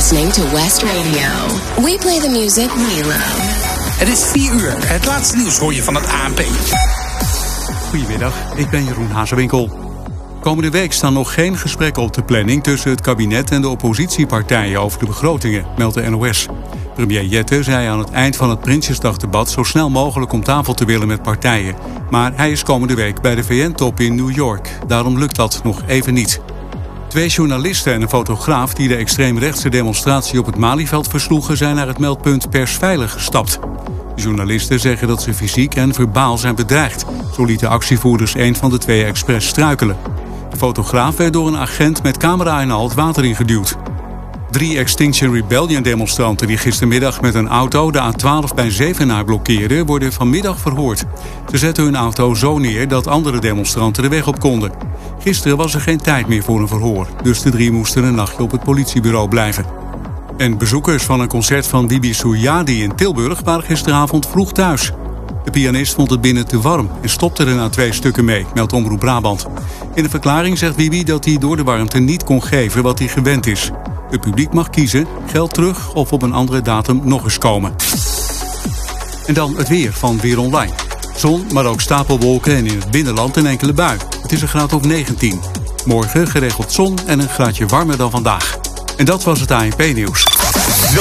listening to West Radio. We play the music we love. Het is 4 uur. Het laatste nieuws hoor je van het ANP. Goedemiddag, ik ben Jeroen Hazewinkel. Komende week staan nog geen gesprekken op de planning tussen het kabinet en de oppositiepartijen over de begrotingen, meldt de NOS. Premier Jette zei aan het eind van het Prinsjesdagdebat zo snel mogelijk om tafel te willen met partijen. Maar hij is komende week bij de VN-top in New York. Daarom lukt dat nog even niet. 2 journalisten en een fotograaf die de extreemrechtse demonstratie op het Malieveld versloegen zijn naar het meldpunt Persveilig gestapt. De journalisten zeggen dat ze fysiek en verbaal zijn bedreigd. Zo lieten actievoerders een van de 2 expres struikelen. De fotograaf werd door een agent met camera en al het water ingeduwd. 3 Extinction Rebellion demonstranten die gistermiddag met een auto de A12 bij Zevenaar blokkeerden, worden vanmiddag verhoord. Ze zetten hun auto zo neer dat andere demonstranten de weg op konden. Gisteren was er geen tijd meer voor een verhoor, dus de 3 moesten een nachtje op het politiebureau blijven. En bezoekers van een concert van Bibi Suryadi in Tilburg waren gisteravond vroeg thuis. De pianist vond het binnen te warm en stopte er na 2 stukken mee, meldt Omroep Brabant. In een verklaring zegt Bibi dat hij door de warmte niet kon geven wat hij gewend is. Het publiek mag kiezen, geld terug of op een andere datum nog eens komen. En dan het weer van Weer Online. Zon, maar ook stapelwolken en in het binnenland een enkele bui. Het is een graad of 19. Morgen geregeld zon en een graadje warmer dan vandaag. En dat was het ANP-nieuws.